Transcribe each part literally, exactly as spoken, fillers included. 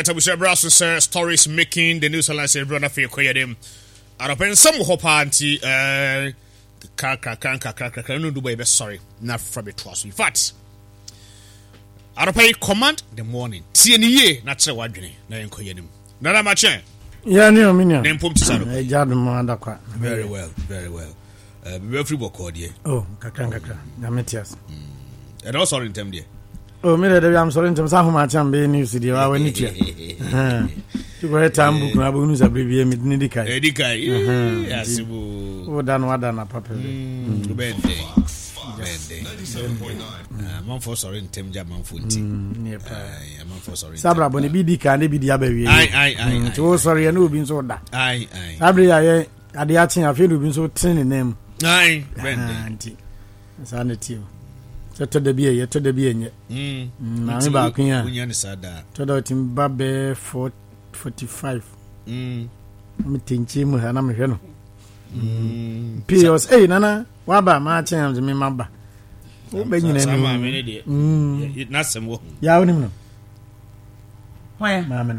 right, I wish I brought some stories making the news. I say, brother, for your them. I open some hope anti uh, car, car, car, car, car, car, no, do baby, sorry, not from it was. In fact, I pay command the morning. See any year, not so what you know, them. Nana Machin. Yeah, no, Minia. Name Pump to Very well, very well. Uh, we have free work order. Oh, Kakran, Kakran, Nametias. And also in them, dear. Oh, me, I'm sorry to some much I'm being used to the hour. To go a time book, I will use a baby with Nidica. Edica, yes, you done what done a papa. Bad day. Bad day. I'm for sorry in Tim Jaman Funti. I'm for sorry. Sabra, when be the candy be the baby. I, I, I, oh, sorry, I know being so that. I, I, Sabri, I, at the acting, I feel you've been so thin in them. Aye, Auntie. Sanity. To the beer, yet to the beer. Hm, I'm back here. To the Timbabe for forty-five. Hm, I'm thinking, and I'm here. Hm, P O S, eh, Nana, Waba, my chance, me, Mamba. Oh, Benjamin, hm, it's not some work. Yeah, I know. Why, Mamma?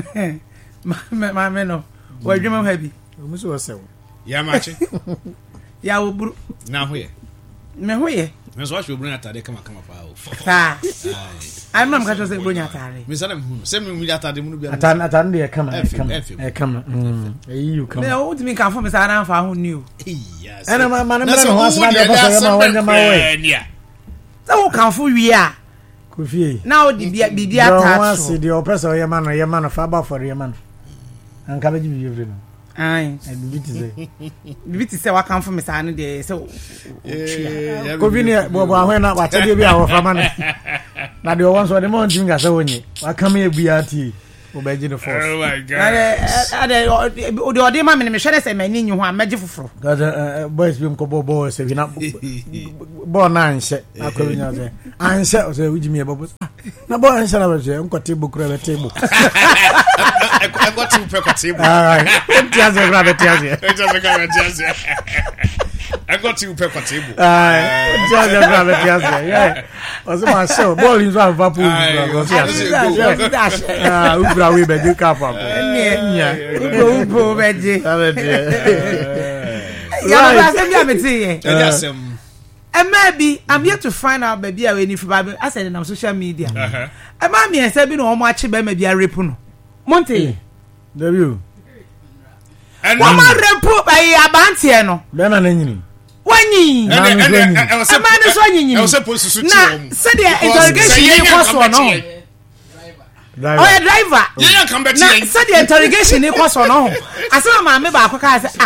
Mamma, where you happy? Yeah, match. Yeah, now here. Me here. Miss Watch will bring at the come come up. I'm not going to say bring at Miss Adam, send me that the movie. At an dear come, come, come. You come. They old me come from Miss Adam for who knew. Yes, and my man was my way. Yeah. So come for we are. Now, the be attached to the oppressor, your man, or your man of Abba for your man. And can you you? Aye, and bit say, bit say what come from Miss Anne there. So, convenient, Bob, when I was telling you our family. Now, the ones for the morning, I saw you. I come here, be at you. Obey the force. Oh, my God. The other man in Michelle said, my name, you want magic for. Got boys, being Cobo boys, if you're not born nine set. I couldn't answer. I said, with me about no boy, and I was there. Uncle table, grab table. I got two paper table. All right. Just a grab a table. Just a grab a table. I got two paper table. Aye. Just a grab a table. Yeah. Was my show. Ball is one for pool. Ah, Ubra, we be do cap up. Yeah. Ubra, Ubra, veggie. Yeah, I'm saying. Yes, and maybe I'm here to find out, baby, I if I said on social media. Uh-huh. And mammy has been on much, maybe a repuno. Monte, the view. And one more report by a bantiano. Benan. When ye, I was a man is running. I was supposed to say the interrogation was one. Oh, a driver. Yeah, come back to the interrogation. It was one. I saw my member.